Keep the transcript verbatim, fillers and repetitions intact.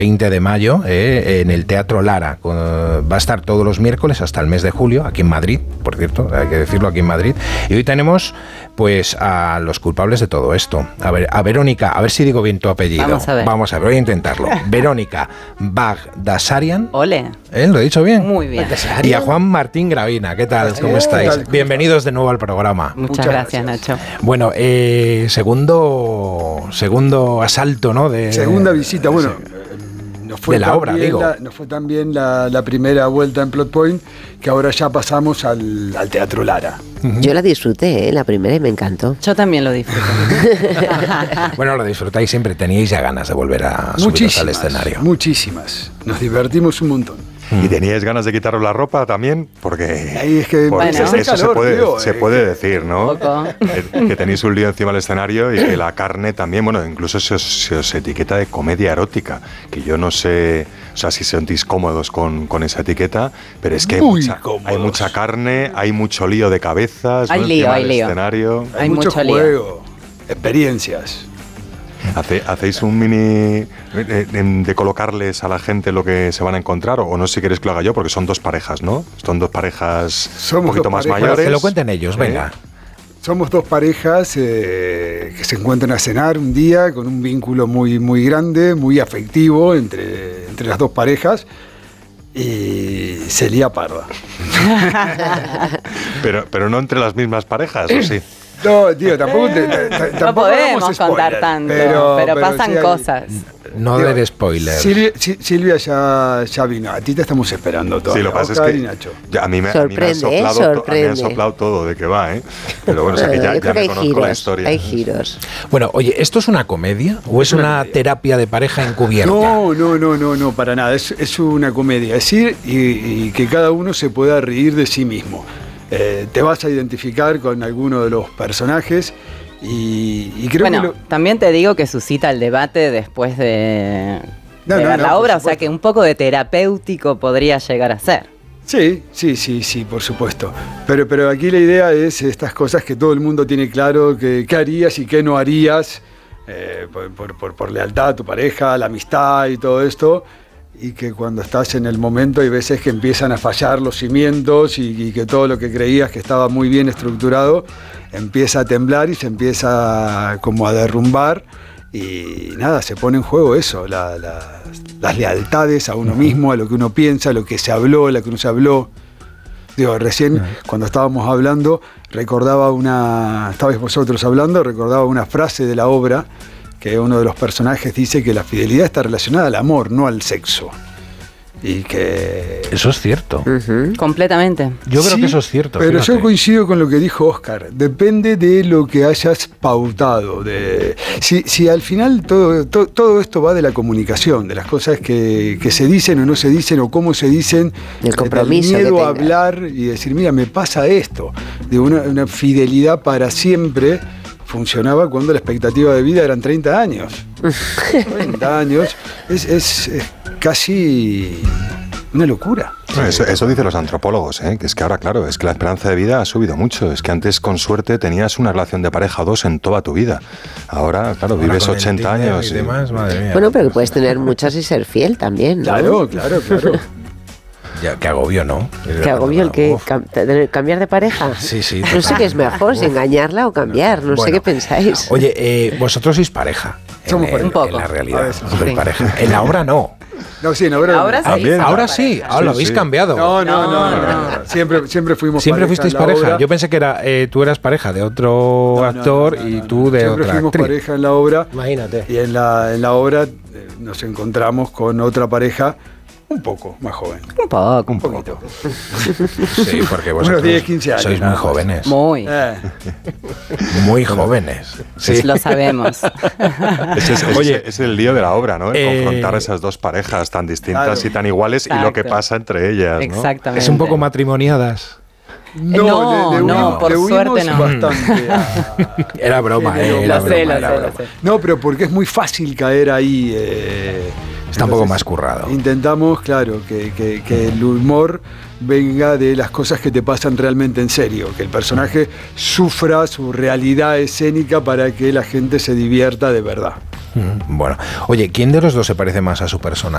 veinte de mayo eh, en el Teatro Lara. Con, va a estar todos los miércoles hasta el mes de julio, aquí en Madrid, por cierto, hay que decirlo, aquí en Madrid. Y hoy tenemos pues a los culpables de todo esto. A ver, a Verónica, a ver si digo bien tu apellido. Vamos a ver. Vamos a ver, voy a intentarlo. Verónica Bagdasarian. Ole. ¿Eh? ¿Lo he dicho bien? Muy bien. Y a Juan Martín Gravina. ¿Qué tal? ¿Cómo estáis? Bienvenidos de nuevo al programa. Muchas, Muchas gracias, gracias, Nacho. Bueno, eh, segundo, segundo asalto, ¿no? De, Segunda visita, bueno... Nos fue de la obra, digo. La, nos fue tan bien la, la primera vuelta en Plot Point que ahora ya pasamos al, al Teatro Lara. Yo la disfruté, ¿eh? La primera, y me encantó. Yo también lo disfruté. Bueno, lo disfrutáis siempre. Teníais ya ganas de volver a subir al escenario. Muchísimas. Nos divertimos un montón. ¿Y teníais ganas de quitaros la ropa también? Porque, Ahí es que porque bueno, eso, calor, se puede, tío, se eh, puede decir, ¿no? Poco. Que, que tenéis un lío encima del escenario y que la carne también, bueno, incluso se os, se os etiqueta de comedia erótica, que yo no sé, o sea, si sentís cómodos con, con esa etiqueta, pero es que hay mucha, hay mucha carne, hay mucho lío de cabezas, hay ¿no? lío, encima hay del lío. escenario. Hay, Hay mucho, mucho lío. juego, experiencias. Hace, ¿Hacéis un mini de, de, de colocarles a la gente lo que se van a encontrar? O no sé si queréis que lo haga yo, porque son dos parejas, ¿no? Son dos parejas Somos un poquito dos más parejas. mayores. Que lo cuenten ellos, venga. ¿Eh? Somos dos parejas eh, que se encuentran a cenar un día con un vínculo muy, muy grande, muy afectivo entre, entre las dos parejas. Y se lía parda. pero, pero no entre las mismas parejas, ¿o sí? No, tío, tampoco, te, te, te, No tampoco podemos hagamos contar spoiler, tanto, pero, pero pasan sí hay- cosas. No Digo, der spoiler. Silvia, Si- Silvia ya, ya vino. A ti te estamos esperando Sí, todavía. lo que pasa Oscar es y que Nacho. ya a, mí me, a mí me han Sorprende, ¿eh? soplado, to- a mí me han Sorprende. soplado todo de que va, ¿eh? Pero bueno, o sea que ya, Yo ya creo que me hay conozco la giros, historia. hay giros. Bueno, oye, ¿esto es una comedia o es una terapia de pareja encubierta? No, no, no, no, no, para nada. Es, es una comedia. Es ir y, y que cada uno se pueda reír de sí mismo. Eh, te vas a identificar con alguno de los personajes y, y creo Bueno, que lo, también te digo que suscita el debate después de, No, de no, ver no, la por obra, o sea supuesto. que un poco de terapéutico podría llegar a ser. Sí, sí, sí, sí, por supuesto. Pero, pero aquí la idea es estas cosas que todo el mundo tiene claro, que qué harías y qué no harías, eh, por, por- por- por lealtad a tu pareja, la amistad y todo esto, y que cuando estás en el momento hay veces que empiezan a fallar los cimientos y, y que todo lo que creías que estaba muy bien estructurado empieza a temblar y se empieza como a derrumbar. Y nada, se pone en juego eso, la- la- las lealtades a uno mismo, a lo que uno piensa, a lo que se habló, a lo que no se habló. Digo, recién cuando estábamos hablando, recordaba una, estabais vosotros hablando, recordaba una frase de la obra que uno de los personajes dice que la fidelidad está relacionada al amor, no al sexo. Y que... Eso es cierto. Ujú. Completamente. Yo creo Sí, que eso es cierto. Pero fíjate. yo coincido con lo que dijo Oscar. Depende de lo que hayas pautado. De, si, si al final todo, to- todo esto va de la comunicación, de las cosas que, que se dicen o no se dicen, o cómo se dicen, Del compromiso del miedo que a tengas. hablar y decir, mira, me pasa esto. De una, una fidelidad para siempre funcionaba cuando la expectativa de vida eran treinta años. treinta años. Es, es- es casi una locura. Bueno, Eso, eso dicen los antropólogos, ¿eh? Que es que ahora, claro, es que la esperanza de vida ha subido mucho. Es que antes, con suerte, tenías una relación de pareja o dos en toda tu vida. Ahora, claro, Ahora vives con el ochenta Tinder años. y y- demás, madre mía. Bueno, pero que puedes tener muchas y ser fiel también, ¿no? Claro, claro, claro. Ya, qué agobio, ¿no? Que agobio el que Uf. cam- tener- cambiar de pareja. Sí, sí. No sé qué es mejor, si engañarla o cambiar. No sé Bueno. qué pensáis. Oye, eh, vosotros sois pareja. Somos en, pareja. Un poco. En la A realidad, veces, sois sí. pareja. En la obra no. No, sí, ahora, Ahora sí. También. Ahora somos sí, pareja. ahora lo Sí, habéis sí. cambiado. No, no, no, no, No, no, no. Siempre, siempre fuimos Siempre pareja fuisteis en la pareja. obra. Yo pensé que era eh, tú eras pareja de otro No, no, actor no, no, y no, tú no. de Siempre otra fuimos actriz. pareja en la obra. Imagínate. Y en la, en la obra eh, nos encontramos con otra pareja un poco más joven. Un poco. Un poquito. Sí, porque Unos vosotros diez, quince años, sois muy nada más. jóvenes. Muy. Eh, Muy jóvenes. Sí. Lo sabemos. Ese es, ese Oye, es el lío de la obra, ¿no? El eh, confrontar esas dos parejas tan distintas claro. y tan iguales y lo que Exacto. pasa entre ellas, ¿no? Exactamente. Es un poco matrimoniadas. No, le- le no, huimos- por le huimos suerte no. bastante a- Era broma, Sí, eh, lo era Lo sé, broma, lo era sé, broma. lo sé. No, pero porque es muy fácil caer ahí. eh, Está un poco entonces, más currado. Intentamos, claro, que, que- que el humor venga de las cosas que te pasan realmente en serio, que el personaje sufra su realidad escénica para que la gente se divierta de verdad. Mm, Bueno, oye, ¿quién de los dos se parece más a su personaje?